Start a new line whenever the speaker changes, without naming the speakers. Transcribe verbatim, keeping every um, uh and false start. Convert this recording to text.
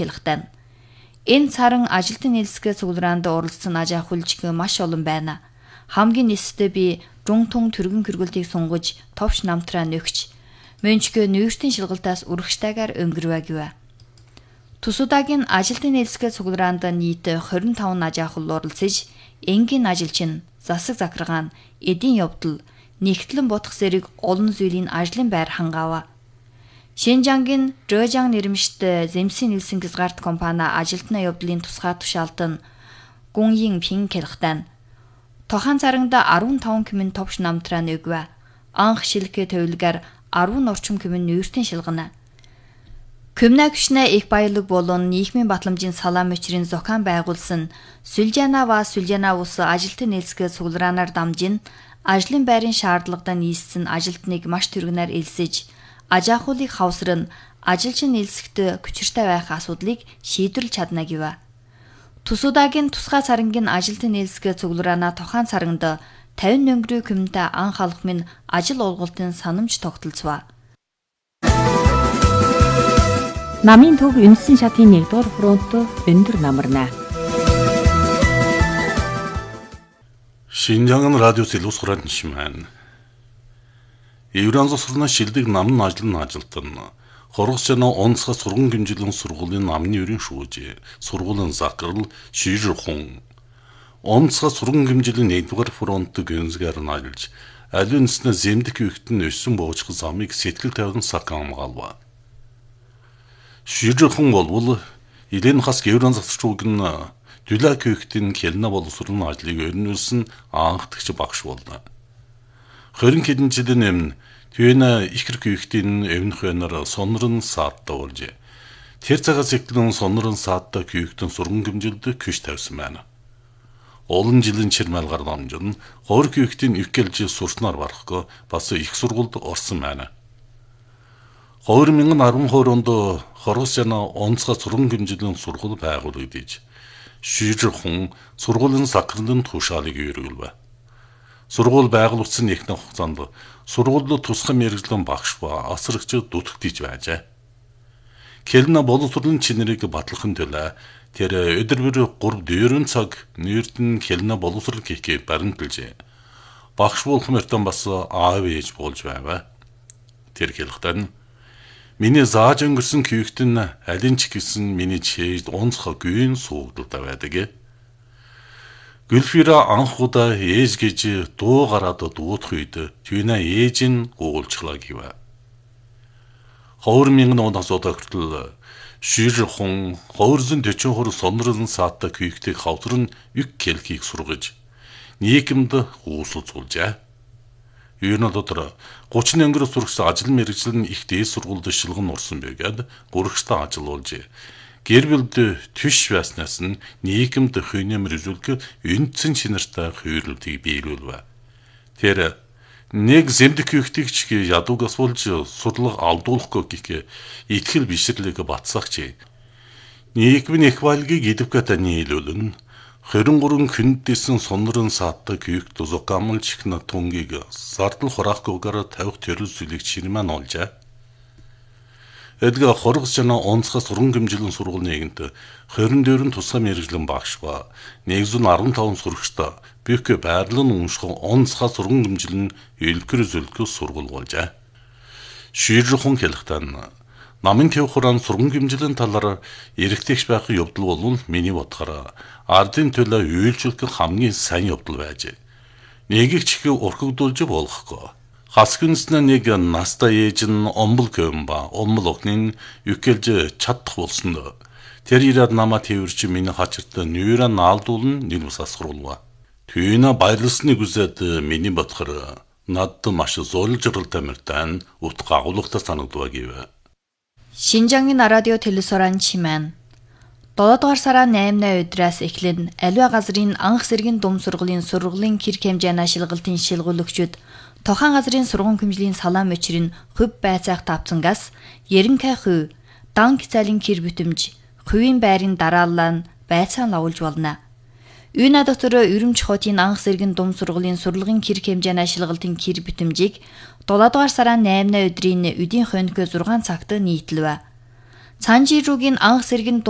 Кэлхтэн. Энэ саран ажилтны нийлсгээ цуглараанд оролцсон аж ахуйч маш олон байна. Хамгийн нийтэд би Жунтун төргөн гэргэлтийг сунгаж товч намтраа нөхч мөнчгөө нүүртийн шилгалтаас үргэгчтэйгээр өнгөрвэ гэв. Тусуудагийн ажилтны нийлсгээ цуглараанд нийт хорин таван аж ахуй оролцож, энгийн ажилчин, засаг захиргаан, эдийн явдал, нэгтлэн бодох зэрэг олон зүйлийн ажлын байр хангаав. Шинжангийн Жожан нэрмжт Земсийн Нилсэн Гизгарт компани ажилтны явдлын тусгай тушаалтан Гунйин Пин Кэлхтэн тохан царангда арван таван кэмэн товч намтраа нөгвэ. Анх шилхэ төвлөгөр арван орчим кэмэн нүүртийн шилгана. Көмнэ гүшнэ их баялаг болон нийгмийн батламжийн салаам мөчрийн зохион байгуулсан Сүлжана ва Сүлжана ус ажилтны нийлсгээ цуглараанаар дамжин ажлын байрын шаардлагатай нийцсэн ажилтныг маш түргэнээр элсэж, аж ахуйлыг хавсран ажилчин нийлсэгт хүчиртэй байх асуудлыг шийдвэрлэж чадна гэв. Тусуудагийн тусгай царангийн ажилтны нийлсгээ цуглараана тохан царангад тавин өнгөрөө коммунитэ анх алхмын ажил олголтын санамж тогтолцов.
Намын төв үндсэн шатын нэгдүгээр фронт өндөр намарна.
Шинжаан радиус илүүс хураан шимэн. Евран засварна шилдэг намын ажлын ажилтан. Хоргосчана онцгой сургууль гимжилэн сургуулийн намны ерийн шүүж, сургуулийн захирал Шижирхун. Онцгой сургууль гимжилэн нэгдүгээр фронт гэнзгээр найлж, аливаа нэснэ зэмдэх үхтэн өссөн боочхон замыг сэтгэл тавин сакам галва. Шижирхун болвол Илэн хас евран засварчууг нь Дүлак үхтэн хэлнэ боловсруулсан ажлыг өрнүүлсэн анхдагч багш болно. Хорин хэдэн жилийн өмнө Төвнө ихрэг үхтэн өвнөх өнөр сонрон саадтай болж тэр цагаас эхлэн сонрон саадтай үхтэн сурган гимжилд күш тавьсан байна. Олон жилийн чирмэлгаар намжин хориг үхтэн ихгэлж сурснаар барахгүй бас их сургуульд орсон байна. хоёр мянган арван онд Хоргосчана онцгой сурган гимжилэн сургууль байгуулагдаж Шижирхун сургуулийн захирлын тушаалыг өргөлв. Сургууль байгуулагдсан ихнэх хугацаанд сургуулиуд тусгай мэргэжлийн багш ба асрагчид дутагдж байжээ. Хэлнэ боловсруулалтын чинэрийг батлахын төлөө тэр өдөр бүр гурав дөрвөн цаг нэрдэн хэлнэ боловсрол хийхээ баримталжээ. Багш болох мөртөн бас аав ээж болж байв. Тэр хэлэхдээ миний зааж өнгөрсөн күйгтэн алин ч гэсэн миний чийд онцгой гүйн суугдалтай байдаг. Гүлфира анхудаа ээж гэж дуу гараад дуудах үед түйнэ ээж нь гуйлчлаа гэв. хоёр мянган оноос одоогтол Шижирхун хоёрдугаар төчөөр сонрон сааттай күйгтийг хавтран үг хэлхийг сургаж нийгэмд үүсэлцүүлжээ. Юуны дотор гучин өнгөрөө сурагч ажил мэргэжил нь их дээд сургуульд шилгэн орсон байгаад гурагчтай ажиллуулж гэр бүлд түш байснаас нь нийгэмд хийнэмэр үзүүлэх үндсэн чинартай хувирлтыг биелүүлв. Тэр нэг зэмдэх үхтэгч ядуугаас болж сурлага алдуулахгүй гэх итгэл бишрлийг батсагч. Нийгмийн их байлгийг идэвхтэй таны илүүлэн хорин гурван хүндсэн сонрон сааттай күйк тузукамлж ихна тунгийг сардал хурахгүйгээр тавих төрөл зүйлийг чирмэн олжээ. Эдгээр Хоргосчана онцгой сургууль гимжилэн сургууль нэгэнт хорин дөрвөн тусгай мэргэжлийн багш ба нэг зуун арван таван сурагчтай бүх байрлал унших онцгой сургууль гимжилэн элбгэр зөвлөх сургууль болжээ. Шижирхун хэлэхдээ намын төв хураан сургууль гимжилэн талаар эрэгтэйч байх явдал бол миний бодохоор ардын төлөө үйлчлэх хамгийн сайн явдал байж. Нэгийг ч их урхагдуулж болохгүй. Хаскүнснэ нэг настай ээж нь омбол көмба, омбол охнын үкэлж чадах болсон. Тэр ирээд намаа тэрч миний хачирт нүүрэ наалдуулн нэг ус асгруулва. Түйнэ баярлсныг үзээд миний бодохоор надад маш зөөлжрэлтэй мөртэн утга агуулгатай санагдва гэв.
Шинжангийн радио телевизоран чимэн долоодугаар сарын наймны өдрөөс эхлэн аливаа газрын анх сэргийн дум сургуулийн сургуулийн кир хэмжээний шилгалтын шилгүүлэгчид тохан газрын сургууль хэмжээний салаам мөчрийн хөв байцаах тавцангаас ерөнхий хувь данк цалин кир бүтэмж хувийн байрын дараалал нь байцаан лавуулж болно. Үйна доктор Өрөмч хотын анх сэргийн дум сургуулийн сурлагын кир хэмжээний шилгалтын кир бүтэмжийг долоодугаар сарын наймны өдрийн өдийн хөнхөө зургаан цагт нийтлэв. Цанжируугийн анх сэргийн